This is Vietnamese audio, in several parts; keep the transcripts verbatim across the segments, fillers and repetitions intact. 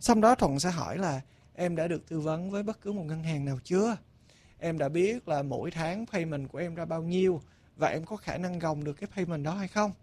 Xong đó Thuận sẽ hỏi là em đã được tư vấn với bất cứ một ngân hàng nào chưa? Em đã biết là mỗi tháng payment của em ra bao nhiêu và em có khả năng gồng được cái payment đó hay không?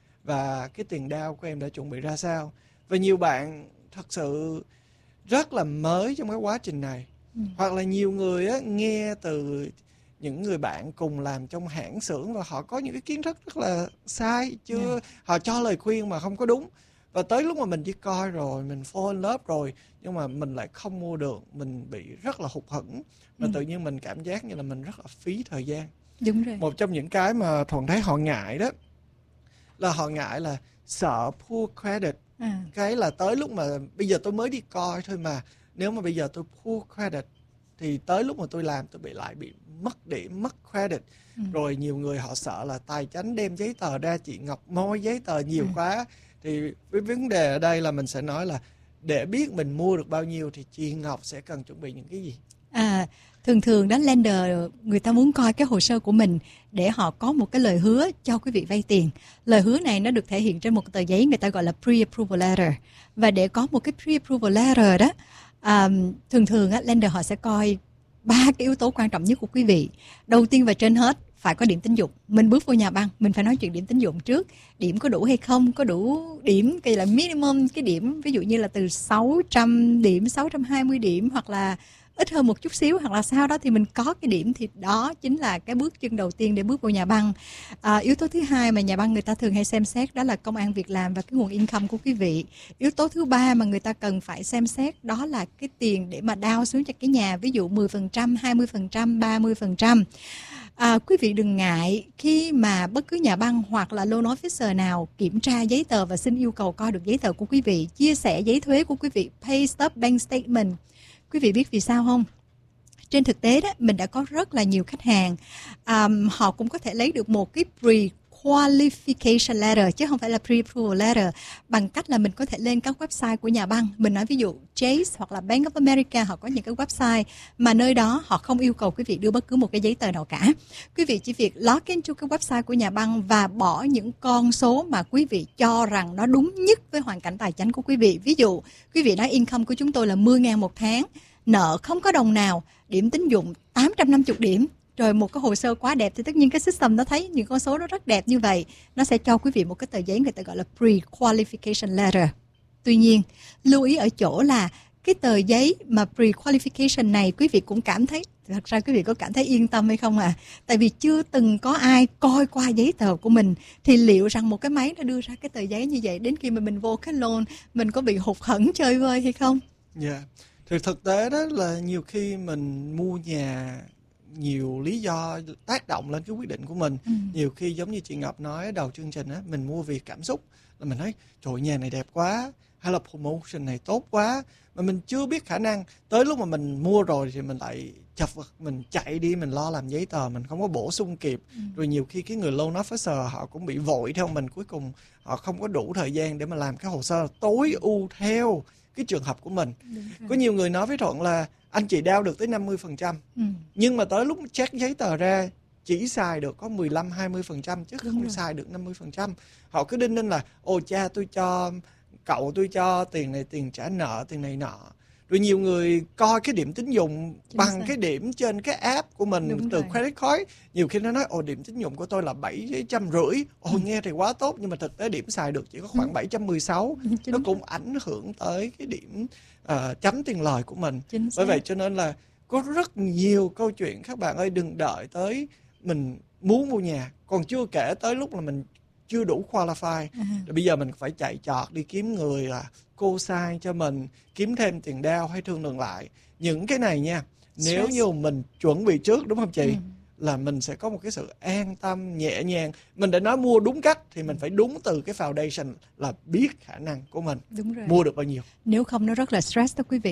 Và cái tiền down của em đã chuẩn bị ra sao? Và nhiều bạn thật sự rất là mới trong cái quá trình này. Ừ. Hoặc là nhiều người á, nghe từ những người bạn cùng làm trong hãng xưởng và họ có những cái kiến thức rất là sai, chưa yeah. họ cho lời khuyên mà không có đúng. Và tới lúc mà mình đi coi rồi, mình fall in love rồi, nhưng mà mình lại không mua được, mình bị rất là hụt hẫng. Và ừ. tự nhiên mình cảm giác như là mình rất là phí thời gian. Đúng rồi. Một trong những cái mà Thuận thấy họ ngại đó, là họ ngại là sợ poor credit. À. Cái là tới lúc mà bây giờ tôi mới đi coi thôi mà, nếu mà bây giờ tôi poor credit thì tới lúc mà tôi làm tôi bị lại bị mất điểm, mất credit. Ừ. Rồi nhiều người họ sợ là tài chánh đem giấy tờ ra, chị Ngọc moi giấy tờ nhiều ừ. quá. Thì cái vấn đề ở đây là mình sẽ nói là để biết mình mua được bao nhiêu thì chị Ngọc sẽ cần chuẩn bị những cái gì? À, thường thường đó lender người ta muốn coi cái hồ sơ của mình để họ có một cái lời hứa cho quý vị vay tiền. Lời hứa này nó được thể hiện trên một tờ giấy người ta gọi là pre-approval letter. Và để có một cái pre-approval letter đó, um, thường thường á, lender họ sẽ coi ba cái yếu tố quan trọng nhất của quý vị. Đầu tiên và trên hết phải có điểm tín dụng. Mình bước vô nhà băng, mình phải nói chuyện điểm tín dụng trước. Điểm có đủ hay không, có đủ điểm, cái là minimum cái điểm, ví dụ như là từ sáu trăm điểm, sáu trăm hai mươi điểm hoặc là ít hơn một chút xíu, hoặc là sau đó thì mình có cái điểm, thì đó chính là cái bước chân đầu tiên để bước vào nhà băng. À, yếu tố thứ hai mà nhà băng người ta thường hay xem xét đó là công ăn việc làm và cái nguồn income của quý vị. Yếu tố thứ ba mà người ta cần phải xem xét đó là cái tiền để mà down xuống cho cái nhà, ví dụ mười phần trăm, hai mươi phần trăm, ba mươi phần trăm. À, quý vị đừng ngại khi mà bất cứ nhà băng hoặc là loan officer nào kiểm tra giấy tờ và xin yêu cầu coi được giấy tờ của quý vị, chia sẻ giấy thuế của quý vị, pay stub, bank statement. Quý vị biết vì sao không? Trên thực tế đó, mình đã có rất là nhiều khách hàng, um, họ cũng có thể lấy được một cái pre-qualification letter chứ không phải là pre-approval letter, bằng cách là mình có thể lên các website của nhà băng. Mình nói ví dụ Chase hoặc là Bank of America, họ có những cái website mà nơi đó họ không yêu cầu quý vị đưa bất cứ một cái giấy tờ nào cả. Quý vị chỉ việc log into cái website của nhà băng và bỏ những con số mà quý vị cho rằng nó đúng nhất với hoàn cảnh tài chính của quý vị. Ví dụ quý vị nói income của chúng tôi là mười nghìn một tháng, nợ không có đồng nào, điểm tín dụng tám trăm năm mươi điểm, rồi một cái hồ sơ quá đẹp, thì tất nhiên cái system nó thấy những con số nó rất đẹp như vậy, nó sẽ cho quý vị một cái tờ giấy người ta gọi là pre-qualification letter. Tuy nhiên, lưu ý ở chỗ là cái tờ giấy mà pre-qualification này quý vị cũng cảm thấy, thật ra quý vị có cảm thấy yên tâm hay không à? Tại vì chưa từng có ai coi qua giấy tờ của mình, thì liệu rằng một cái máy nó đưa ra cái tờ giấy như vậy, đến khi mà mình vô cái loan, mình có bị hụt hẫng chơi vơi hay không? Dạ. Yeah. Thì thực tế đó là nhiều khi mình mua nhà, nhiều lý do tác động lên cái quyết định của mình. Ừ. Nhiều khi giống như chị Ngọc nói đầu chương trình á, mình mua vì cảm xúc, là mình nói trời ơi, nhà này đẹp quá, hay là promotion này tốt quá, mà mình chưa biết khả năng. Tới lúc mà mình mua rồi thì mình lại chật vật, mình chạy đi, mình lo làm giấy tờ, mình không có bổ sung kịp. Ừ. Rồi nhiều khi cái người loan officer họ cũng bị vội theo mình, cuối cùng họ không có đủ thời gian để mà làm cái hồ sơ tối ưu theo cái trường hợp của mình. Có nhiều người nói với Thuận là anh chị down được tới năm mươi phần trăm, ừ. nhưng mà tới lúc check giấy tờ ra chỉ xài được có mười lăm hai mươi phần trăm chứ Đúng không rồi. xài được năm mươi phần trăm. Họ cứ đinh ninh là ồ cha tôi cho cậu tôi cho tiền này, tiền trả nợ, tiền này nọ. Rồi nhiều người coi cái điểm tín dụng Chính bằng xác. cái điểm trên cái app của mình. Đúng từ rồi. credit card. Nhiều khi nó nói ồ điểm tín dụng của tôi là bảy trăm rưỡi. Ồ ừ. nghe thì quá tốt, nhưng mà thực tế điểm xài được chỉ có khoảng ừ. bảy trăm mười sáu. Chính nó cũng ảnh hưởng tới cái điểm uh, chấm tiền lời của mình. Bởi vậy cho nên là có rất nhiều câu chuyện. Các bạn ơi, đừng đợi tới mình muốn mua nhà, còn chưa kể tới lúc là mình chưa đủ qualify. À. Rồi bây giờ mình phải chạy chọt đi kiếm người là co-sign cho mình, kiếm thêm tiền down hay thương lượng lại. Những cái này nha, Stress. nếu như mình chuẩn bị trước, đúng không chị? Ừ. Là mình sẽ có một cái sự an tâm, nhẹ nhàng. Mình đã nói mua đúng cách thì mình phải đúng từ cái foundation là biết khả năng của mình mua được bao nhiêu. Nếu không nó rất là stress đó quý vị.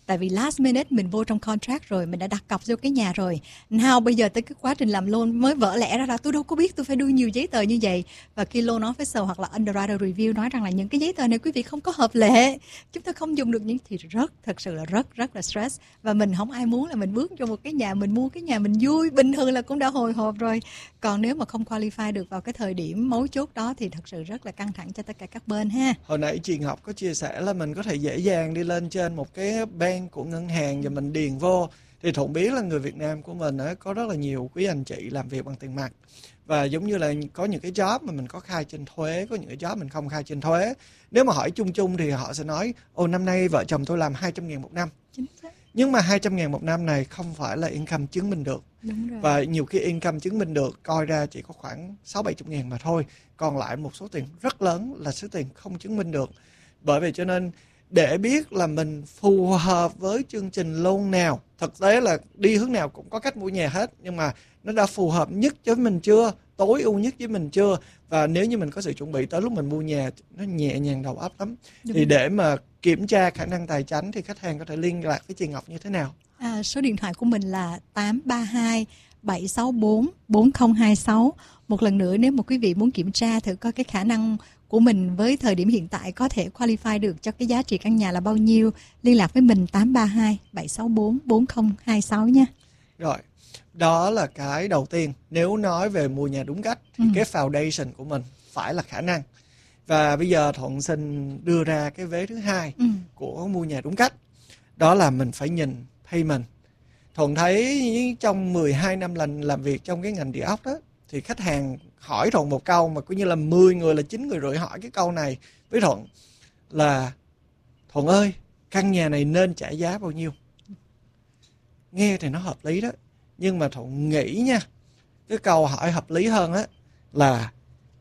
Tại vì last minute mình vô trong contract rồi, mình đã đặt cọc vô cái nhà rồi. Nào bây giờ tới cái quá trình làm loan mới vỡ lẽ ra là tôi đâu có biết tôi phải đưa nhiều giấy tờ như vậy. Và khi loan officer hoặc là underwriter review nói rằng là những cái giấy tờ này quý vị không có hợp lệ, chúng ta không dùng được những, thì rất, thật sự là rất, rất là stress. Và mình không ai muốn là mình bước vô một cái nhà, mình mua cái nhà mình vui, bình thường là cũng đã hồi hộp rồi. Còn nếu mà không qualify được vào cái thời điểm mấu chốt đó thì thật sự rất là căng thẳng cho tất cả các bên ha. Hồi nãy chị Ngọc có chia sẻ là mình có thể dễ dàng đi lên trên một cái bank của ngân hàng và mình điền vô. Thì Thuận biết là người Việt Nam của mình á, có rất là nhiều quý anh chị làm việc bằng tiền mặt. Và giống như là có những cái job mà mình có khai trên thuế, có những cái job mình không khai trên thuế. Nếu mà hỏi chung chung thì họ sẽ nói, ồ năm nay vợ chồng tôi làm hai trăm ngàn một năm. Chính xác. Nhưng mà hai trăm ngàn một năm này không phải là income chứng minh được. Đúng rồi. Và nhiều khi income chứng minh được coi ra chỉ có khoảng sáu bảy mươi ngàn mà thôi. Còn lại một số tiền rất lớn là số tiền không chứng minh được. Bởi vậy cho nên để biết là mình phù hợp với chương trình loan nào, thực tế là đi hướng nào cũng có cách mua nhà hết, nhưng mà nó đã phù hợp nhất với mình chưa, tối ưu nhất với mình chưa. Và nếu như mình có sự chuẩn bị tới lúc mình mua nhà, nó nhẹ nhàng đầu óc lắm. Đúng. Thì để mà kiểm tra khả năng tài chính thì khách hàng có thể liên lạc với chị Ngọc như thế nào? À, số điện thoại của mình là tám ba hai bảy sáu bốn bốn không hai sáu. Một lần nữa, nếu mà quý vị muốn kiểm tra thử coi cái khả năng của mình với thời điểm hiện tại có thể qualify được cho cái giá trị căn nhà là bao nhiêu, liên lạc với mình tám ba hai bảy sáu bốn bốn không hai sáu nha. Rồi, đó là cái đầu tiên. Nếu nói về mua nhà đúng cách thì ừ. cái foundation của mình phải là khả năng. Và bây giờ Thuận xin đưa ra cái vế thứ hai ừ. của mua nhà đúng cách. Đó là mình phải nhìn payment. Thuận thấy trong mười hai năm làm, làm việc trong cái ngành địa ốc đó, thì khách hàng hỏi Thuận một câu mà coi như là mười người là chín người rưỡi hỏi cái câu này với Thuận là: Thuận ơi, căn nhà này nên trả giá bao nhiêu? Nghe thì nó hợp lý đó, nhưng mà Thuận nghĩ nha, cái câu hỏi hợp lý hơn á là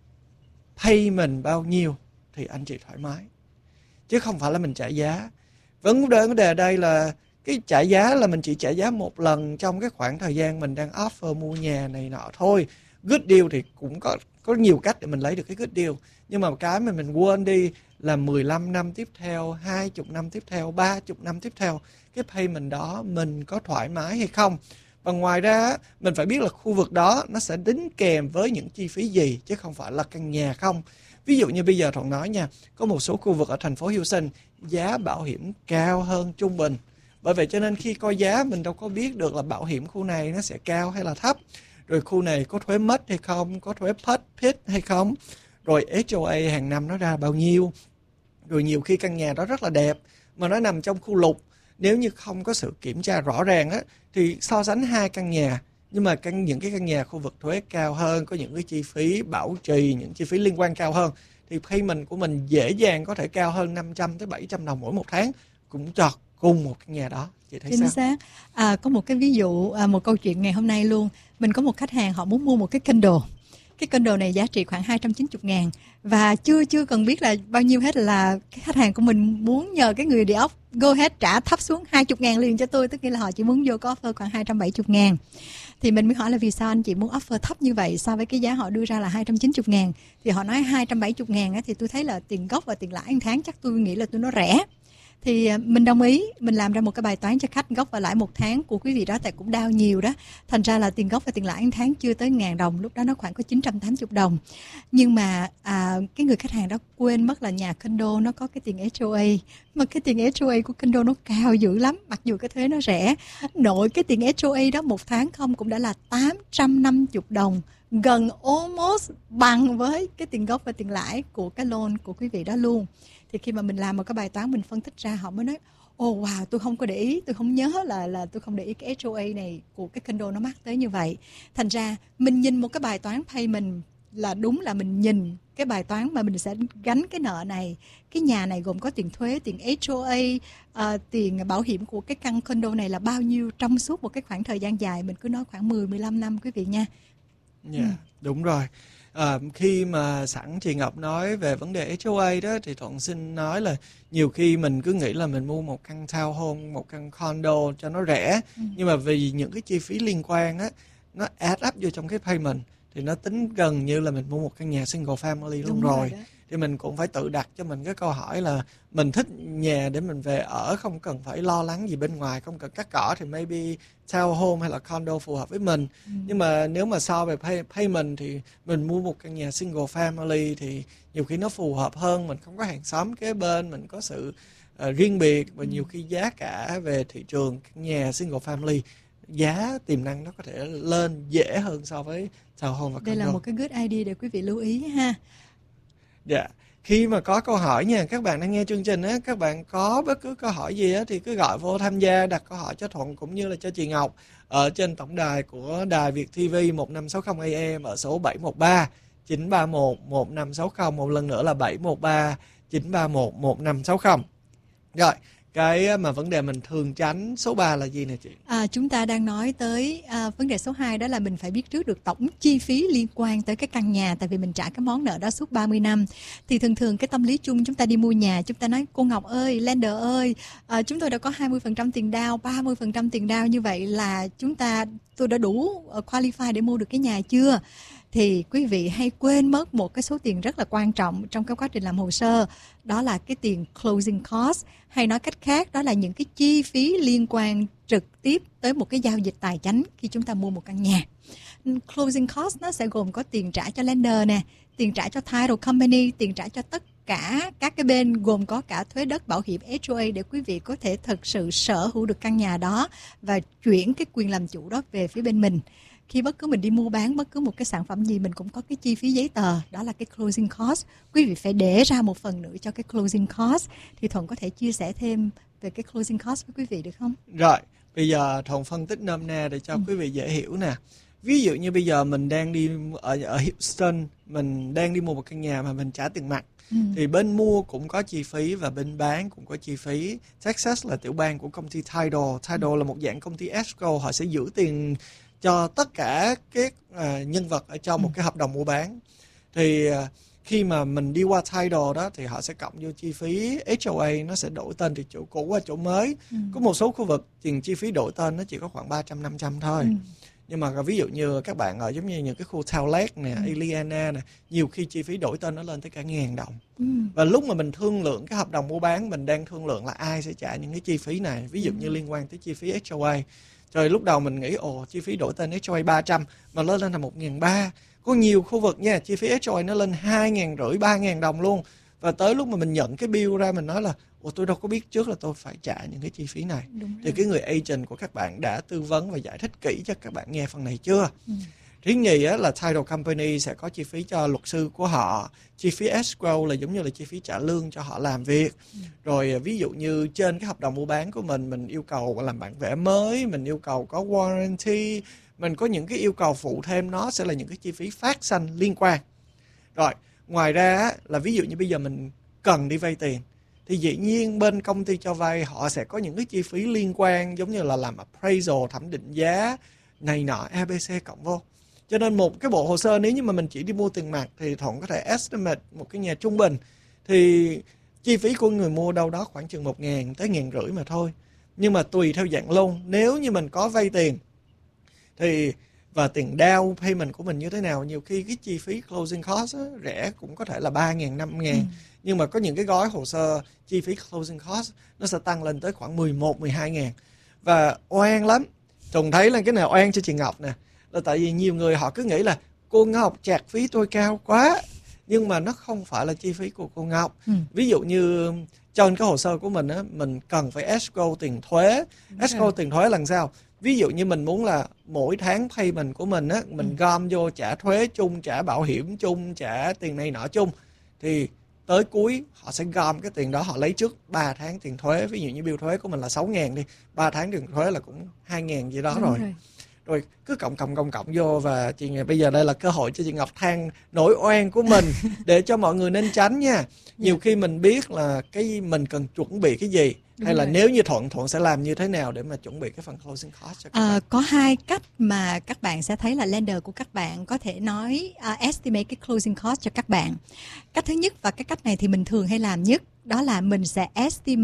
payment bao nhiêu thì anh chị thoải mái, chứ không phải là mình trả giá. Vấn đề vấn đề ở đây là cái trả giá là mình chỉ trả giá một lần trong cái khoảng thời gian mình đang offer mua nhà này nọ thôi. Good deal thì cũng có có nhiều cách để mình lấy được cái good deal, nhưng mà cái mà mình quên đi là mười lăm năm tiếp theo, hai mươi năm tiếp theo, ba mươi năm tiếp theo, cái payment đó mình có thoải mái hay không. Và ngoài ra mình phải biết là khu vực đó nó sẽ đính kèm với những chi phí gì, chứ không phải là căn nhà không. Ví dụ như bây giờ Thuận nói nha, có một số khu vực ở thành phố Houston giá bảo hiểm cao hơn trung bình. Bởi vậy cho nên khi coi giá mình đâu có biết được là bảo hiểm khu này nó sẽ cao hay là thấp. Rồi khu này có thuế mất hay không, có thuế pet pit hay không. Rồi hát o a hàng năm nó ra bao nhiêu. Rồi nhiều khi căn nhà đó rất là đẹp mà nó nằm trong khu lục. Nếu như không có sự kiểm tra rõ ràng á, thì so sánh hai căn nhà, nhưng mà căn, những cái căn nhà khu vực thuế cao hơn, có những cái chi phí bảo trì, những chi phí liên quan cao hơn, thì payment của mình dễ dàng có thể cao hơn năm trăm tới bảy trăm đồng mỗi một tháng cũng cho cùng một căn nhà đó. Chị thấy Chính sao? xác. À, có một cái ví dụ, à, một câu chuyện ngày hôm nay luôn. Mình có một khách hàng họ muốn mua một cái Kindle. Cái Kindle này giá trị khoảng hai trăm chín mươi ngàn. Và chưa chưa cần biết là bao nhiêu hết là cái khách hàng của mình muốn nhờ cái người địa ốc go ahead trả thấp xuống hai mươi ngàn liền cho tôi. Tức nghĩa là họ chỉ muốn vô có offer khoảng hai trăm bảy mươi ngàn. Thì mình mới hỏi là vì sao anh chị muốn offer thấp như vậy so với cái giá họ đưa ra là hai trăm chín mươi ngàn. Thì họ nói hai trăm bảy mươi ngàn á, thì tôi thấy là tiền gốc và tiền lãi một tháng chắc tôi nghĩ là tôi nó rẻ. Thì mình đồng ý, mình làm ra một cái bài toán cho khách, gốc và lãi một tháng của quý vị đó, tại cũng đau nhiều đó. Thành ra là tiền gốc và tiền lãi một tháng chưa tới ngàn đồng, lúc đó nó khoảng có chín trăm tám mươi đồng. Nhưng mà à, cái người khách hàng đó quên mất là nhà condo nó có cái tiền hát o a. Mà cái tiền hát o a của condo nó cao dữ lắm, mặc dù cái thuế nó rẻ. Nội cái tiền hát o a đó một tháng không cũng đã là tám trăm năm mươi đồng, gần almost bằng với cái tiền gốc và tiền lãi của cái loan của quý vị đó luôn. Thì khi mà mình làm một cái bài toán, mình phân tích ra, họ mới nói: ồ oh, wow, tôi không có để ý, tôi không nhớ là là tôi không để ý cái hát o a này của cái condo nó mắc tới như vậy. Thành ra mình nhìn một cái bài toán payment là đúng là mình nhìn cái bài toán mà mình sẽ gánh cái nợ này. Cái nhà này gồm có tiền thuế, tiền hát o a, uh, tiền bảo hiểm của cái căn condo này là bao nhiêu trong suốt một cái khoảng thời gian dài. Mình cứ nói khoảng mười đến mười lăm năm quý vị nha. Yeah, ừ. Đúng rồi. À, khi mà sẵn chị Ngọc nói về vấn đề hát o a đó, thì Thuận xin nói là nhiều khi mình cứ nghĩ là mình mua một căn townhome, một căn condo cho nó rẻ, ừ. nhưng mà vì những cái chi phí liên quan á, nó add up vô trong cái payment, thì nó tính gần như là mình mua một căn nhà single family luôn. Đúng rồi, rồi. Thì mình cũng phải tự đặt cho mình cái câu hỏi là mình thích nhà để mình về ở, không cần phải lo lắng gì bên ngoài, không cần cắt cỏ thì maybe townhome hay là condo phù hợp với mình. Ừ. Nhưng mà nếu mà so về pay, payment thì mình mua một căn nhà single family thì nhiều khi nó phù hợp hơn, mình không có hàng xóm kế bên, mình có sự uh, riêng biệt, và nhiều khi giá cả về thị trường căn nhà single family, giá tiềm năng nó có thể lên dễ hơn so với townhome và condo. Đây là một cái good idea để quý vị lưu ý ha. Dạ, khi mà có câu hỏi nha, các bạn đang nghe chương trình á, các bạn có bất cứ câu hỏi gì á thì cứ gọi vô tham gia, đặt câu hỏi cho Thuận cũng như là cho chị Ngọc ở trên tổng đài của đài Việt ti vi một năm sáu không A M ở số bảy một ba chín ba một một năm sáu không, một lần nữa là bảy một ba chín ba một một năm sáu không. Rồi, cái mà vấn đề mình thường tránh số ba là gì nè chị? À, chúng ta đang nói tới à, vấn đề số hai, đó là mình phải biết trước được tổng chi phí liên quan tới cái căn nhà, tại vì mình trả cái món nợ đó suốt ba mươi năm. Thì thường thường cái tâm lý chung chúng ta đi mua nhà, chúng ta nói cô Ngọc ơi, lender ơi, à, chúng tôi đã có hai mươi phần trăm tiền down, ba mươi phần trăm tiền down, như vậy là chúng ta tôi đã đủ qualify để mua được cái nhà chưa? Thì quý vị hay quên mất một cái số tiền rất là quan trọng trong cái quá trình làm hồ sơ, đó là cái tiền closing cost, hay nói cách khác đó là những cái chi phí liên quan trực tiếp tới một cái giao dịch tài chính khi chúng ta mua một căn nhà. Closing cost nó sẽ gồm có tiền trả cho lender nè, tiền trả cho title company, tiền trả cho tất cả các cái bên, gồm có cả thuế đất, bảo hiểm, H O A, để quý vị có thể thực sự sở hữu được căn nhà đó và chuyển cái quyền làm chủ đó về phía bên mình. Khi bất cứ mình đi mua bán bất cứ một cái sản phẩm gì, mình cũng có cái chi phí giấy tờ, đó là cái closing cost. Quý vị phải để ra một phần nữa cho cái closing cost. Thì Thuận có thể chia sẻ thêm về cái closing cost với quý vị được không? Rồi, bây giờ Thuận phân tích nôm na để cho ừ. quý vị dễ hiểu nè. Ví dụ như bây giờ mình đang đi ở, ở Houston, mình đang đi mua một căn nhà mà mình trả tiền mặt. Ừ. Thì bên mua cũng có chi phí và bên bán cũng có chi phí. Texas là tiểu bang của công ty Tidal. Tidal ừ. là một dạng công ty escrow, họ sẽ giữ tiền cho tất cả các uh, nhân vật ở trong ừ. một cái hợp đồng mua bán. Thì uh, khi mà mình đi qua Tidal đó thì họ sẽ cộng vô chi phí H O A, nó sẽ đổi tên từ chỗ cũ qua chỗ mới. Ừ. Có một số khu vực tiền chi phí đổi tên nó chỉ có khoảng ba trăm năm trăm thôi. Ừ. Nhưng mà ví dụ như các bạn ở giống như những cái khu Town Lake nè, ừ. Iliana nè, nhiều khi chi phí đổi tên nó lên tới cả ngàn đồng. Ừ. Và lúc mà mình thương lượng cái hợp đồng mua bán, mình đang thương lượng là ai sẽ trả những cái chi phí này. Ví dụ ừ. như liên quan tới chi phí H O A. Rồi lúc đầu mình nghĩ ồ chi phí đổi tên H O A ba trăm mà lên lên là một nghìn ba trăm. Có nhiều khu vực nha, chi phí H O A nó lên hai nghìn rưỡi, ba nghìn đồng luôn. Và tới lúc mà mình nhận cái bill ra, mình nói là ồ tôi đâu có biết trước là tôi phải trả những cái chi phí này. Thì cái người agent của các bạn đã tư vấn và giải thích kỹ cho các bạn nghe phần này chưa? Ừ. Thứ nhì á, là title company sẽ có chi phí cho luật sư của họ. Chi phí escrow là giống như là chi phí trả lương cho họ làm việc. Ừ. Rồi ví dụ như trên cái hợp đồng mua bán của mình, mình yêu cầu làm bản vẽ mới, mình yêu cầu có warranty, mình có những cái yêu cầu phụ thêm, nó sẽ là những cái chi phí phát sinh liên quan. Rồi, ngoài ra á, là ví dụ như bây giờ mình cần đi vay tiền, thì dĩ nhiên bên công ty cho vay họ sẽ có những cái chi phí liên quan, giống như là làm appraisal, thẩm định giá, này nọ, a bê xê cộng vô. Cho nên một cái bộ hồ sơ nếu như mà mình chỉ đi mua tiền mặt thì Thuận có thể estimate một cái nhà trung bình thì chi phí của người mua đâu đó khoảng chừng một ngàn tới ngàn rưỡi mà thôi. Nhưng mà tùy theo dạng luôn, nếu như mình có vay tiền thì và tiền down payment của mình như thế nào, nhiều khi cái chi phí closing cost á, rẻ cũng có thể là ba ngàn, năm ngàn. Ừ. Nhưng mà có những cái gói hồ sơ chi phí closing cost nó sẽ tăng lên tới khoảng mười một, mười hai ngàn. Và oan lắm. Trùng thấy là cái nào oan cho chị Ngọc nè, là tại vì nhiều người họ cứ nghĩ là cô Ngọc chạc phí tôi cao quá, nhưng mà nó không phải là chi phí của cô Ngọc. Ừ. Ví dụ như trong cái hồ sơ của mình á, mình cần phải escrow tiền thuế. Đúng escrow rồi. Tiền thuế là sao? Ví dụ như mình muốn là mỗi tháng payment của mình á, mình ừ. gom vô trả thuế chung, trả bảo hiểm chung, trả tiền này nọ chung, thì tới cuối họ sẽ gom cái tiền đó, họ lấy trước ba tháng tiền thuế. Ví dụ như bill thuế của mình là sáu ngàn đi, ba tháng tiền thuế là cũng hai ngàn gì đó. Đúng rồi. rồi Rồi cứ cộng cộng cộng cộng vô. Và chị Ngọc, bây giờ đây là cơ hội cho chị Ngọc than nỗi oan của mình để cho mọi người nên tránh nha. Nhiều yeah. khi mình biết là cái mình cần chuẩn bị cái gì. Đúng hay là rồi. Nếu như Thuận, Thuận sẽ làm như thế nào để mà chuẩn bị cái phần closing cost cho các à, bạn? Có hai cách mà các bạn sẽ thấy là lender của các bạn có thể nói uh, estimate cái closing cost cho các bạn. Cách thứ nhất, và cái cách này thì mình thường hay làm nhất, đó là mình sẽ estimate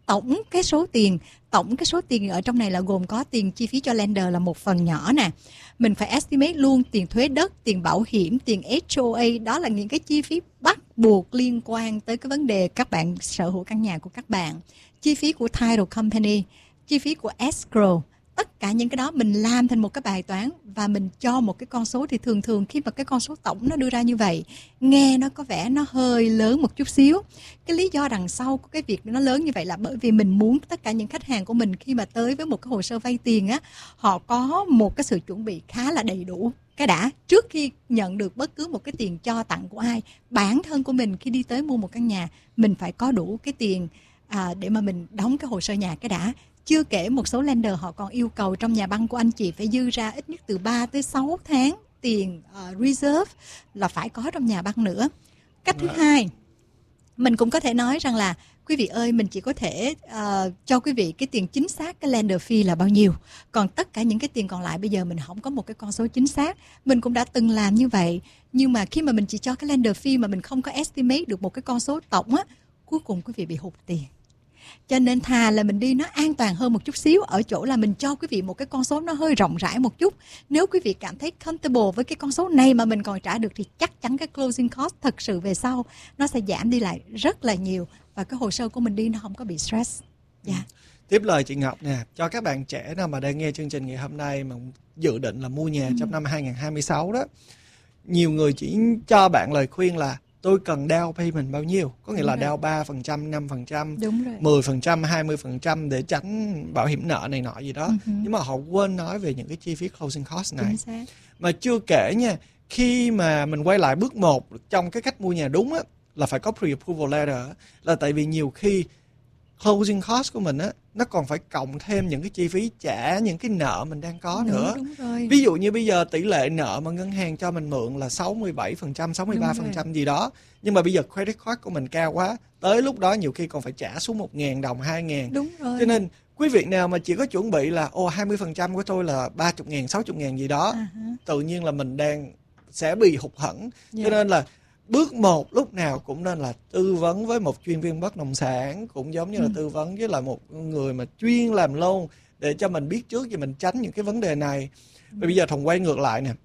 tổng cái số tiền, tổng cái số tiền ở trong này là gồm có tiền chi phí cho lender là một phần nhỏ nè. Mình phải estimate luôn tiền thuế đất, tiền bảo hiểm, tiền hát o a, đó là những cái chi phí bắt buộc liên quan tới cái vấn đề các bạn sở hữu căn nhà của các bạn. Chi phí của title company, chi phí của escrow, tất cả những cái đó mình làm thành một cái bài toán và mình cho một cái con số. Thì thường thường khi mà cái con số tổng nó đưa ra như vậy, nghe nó có vẻ nó hơi lớn một chút xíu. Cái lý do đằng sau của cái việc nó lớn như vậy là bởi vì mình muốn tất cả những khách hàng của mình khi mà tới với một cái hồ sơ vay tiền á, họ có một cái sự chuẩn bị khá là đầy đủ. Cái đã, trước khi nhận được bất cứ một cái tiền cho tặng của ai, bản thân của mình khi đi tới mua một căn nhà, mình phải có đủ cái tiền à, để mà mình đóng cái hồ sơ nhà cái đã. Chưa kể một số lender họ còn yêu cầu trong nhà băng của anh chị phải dư ra ít nhất từ ba tới sáu tháng tiền uh, reserve là phải có trong nhà băng nữa. Cách thứ hai, mình cũng có thể nói rằng là quý vị ơi, mình chỉ có thể uh, cho quý vị cái tiền chính xác cái lender fee là bao nhiêu. Còn tất cả những cái tiền còn lại bây giờ mình không có một cái con số chính xác. Mình cũng đã từng làm như vậy. Nhưng mà khi mà mình chỉ cho cái lender fee mà mình không có estimate được một cái con số tổng á, cuối cùng quý vị bị hụt tiền. Cho nên thà là mình đi nó an toàn hơn một chút xíu ở chỗ là mình cho quý vị một cái con số nó hơi rộng rãi một chút. Nếu quý vị cảm thấy comfortable với cái con số này mà mình còn trả được thì chắc chắn cái closing cost thật sự về sau nó sẽ giảm đi lại rất là nhiều và cái hồ sơ của mình đi nó không có bị stress. Dạ. Yeah. Tiếp lời chị Ngọc nè, cho các bạn trẻ nào mà đang nghe chương trình ngày hôm nay mà dự định là mua nhà ừ. trong năm hai không hai sáu đó, nhiều người chỉ cho bạn lời khuyên là tôi cần down payment bao nhiêu, có nghĩa đúng là rồi. Down ba phần trăm, năm phần trăm, mười phần trăm, hai mươi phần trăm để tránh bảo hiểm nợ này nọ gì đó. Uh-huh. Nhưng mà họ quên nói về những cái chi phí closing cost này. Mà chưa kể nha, khi mà mình quay lại bước một trong cái cách mua nhà đúng á, là phải có pre-approval letter. Là tại vì nhiều khi closing cost của mình á, nó còn phải cộng thêm những cái chi phí trả những cái nợ mình đang có đúng, nữa. Đúng rồi. Ví dụ như bây giờ tỷ lệ nợ mà ngân hàng cho mình mượn là sáu mươi bảy phần trăm, sáu mươi ba phần trăm gì đó. Nhưng mà bây giờ credit card của mình cao quá, tới lúc đó nhiều khi còn phải trả xuống một nghìn đồng, hai nghìn. Đúng rồi. Cho nên quý vị nào mà chỉ có chuẩn bị là ô hai mươi phần trăm của tôi là ba mươi nghìn, sáu mươi nghìn gì đó, uh-huh. tự nhiên là mình đang sẽ bị hụt hẫng. Yeah. Cho nên là bước một lúc nào cũng nên là tư vấn với một chuyên viên bất động sản, cũng giống như là ừ. tư vấn với lại một người mà chuyên làm loan để cho mình biết trước và mình tránh những cái vấn đề này. Ừ. Bây giờ Thuận quay ngược lại nè,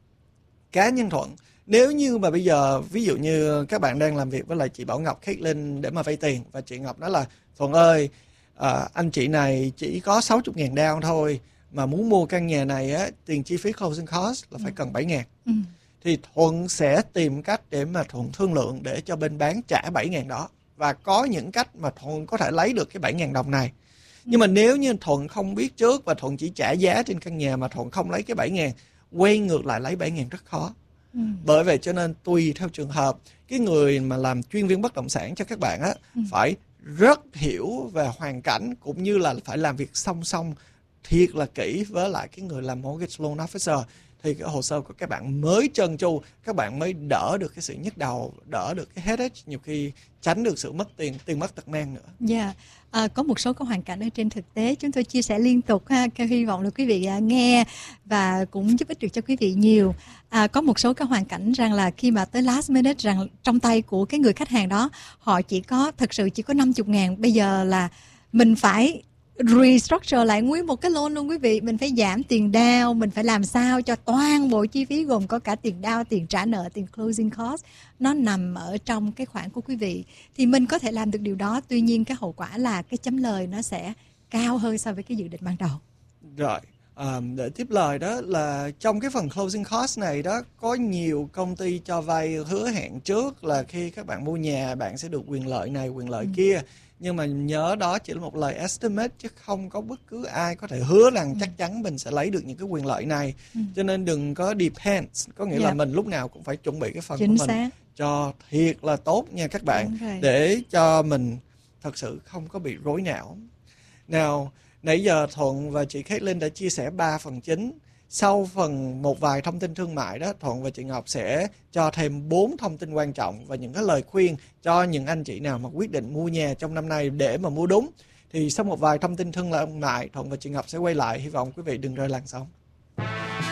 cá nhân Thuận, nếu như mà bây giờ ví dụ như các bạn đang làm việc với lại chị Bảo Ngọc Khét Linh để mà vay tiền và chị Ngọc nói là Thuận ơi, à, anh chị này chỉ có sáu mươi nghìn down thôi mà muốn mua căn nhà này á, tiền chi phí closing cost là phải ừ. cần bảy nghìn. Ừ. Thì Thuận sẽ tìm cách để mà Thuận thương lượng để cho bên bán trả bảy nghìn đó. Và có những cách mà Thuận có thể lấy được cái bảy nghìn đồng này. Nhưng mà nếu như Thuận không biết trước và Thuận chỉ trả giá trên căn nhà mà Thuận không lấy cái bảy nghìn, quay ngược lại lấy bảy nghìn rất khó. Ừ. Bởi vậy cho nên tùy theo trường hợp, cái người mà làm chuyên viên bất động sản cho các bạn á, ừ. phải rất hiểu về hoàn cảnh cũng như là phải làm việc song song thiệt là kỹ với lại cái người làm mortgage loan officer. Thì cái hồ sơ của các bạn mới trơn tru, các bạn mới đỡ được cái sự nhức đầu, đỡ được cái headache, nhiều khi tránh được sự mất tiền, tiền mất tật mang nữa. Dạ, yeah. à, có một số cái hoàn cảnh ở trên thực tế chúng tôi chia sẻ liên tục ha, hy vọng là quý vị nghe và cũng giúp ích được cho quý vị nhiều. À, có một số cái hoàn cảnh rằng là khi mà tới last minute rằng trong tay của cái người khách hàng đó, họ chỉ có thật sự chỉ có năm mươi ngàn, bây giờ là mình phải restructure lại nguyên một cái loan luôn quý vị. Mình phải giảm tiền down, mình phải làm sao cho toàn bộ chi phí gồm có cả tiền down, tiền trả nợ, tiền closing cost nó nằm ở trong cái khoản của quý vị. Thì mình có thể làm được điều đó, tuy nhiên cái hậu quả là cái chấm lời nó sẽ cao hơn so với cái dự định ban đầu. Rồi, à, để tiếp lời đó là trong cái phần closing cost này đó, có nhiều công ty cho vay hứa hẹn trước là khi các bạn mua nhà bạn sẽ được quyền lợi này, quyền lợi ừ. kia. Nhưng mà nhớ đó chỉ là một lời estimate chứ không có bất cứ ai có thể hứa rằng ừ. chắc chắn mình sẽ lấy được những cái quyền lợi này. Ừ. Cho nên đừng có depends, có nghĩa yeah. là mình lúc nào cũng phải chuẩn bị cái phần chính của mình xác. cho thiệt là tốt nha các bạn, để cho mình thật sự không có bị rối não. Nào, nãy giờ Thuận và chị Khét Linh đã chia sẻ ba phần chính. Sau phần một vài thông tin thương mại đó, Thuận và chị Ngọc sẽ cho thêm bốn thông tin quan trọng và những cái lời khuyên cho những anh chị nào mà quyết định mua nhà trong năm nay để mà mua đúng. Thì sau một vài thông tin thương mại, Thuận và chị Ngọc sẽ quay lại. Hy vọng quý vị đừng rời làn sóng.